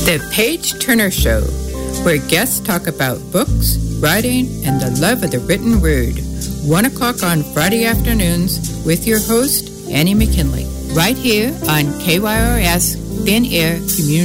The Page Turner Show, where guests talk about books, writing, and the love of the written word. 1 o'clock on Friday afternoons with your host, Annie McKinley, right here on KYRS Thin Air Community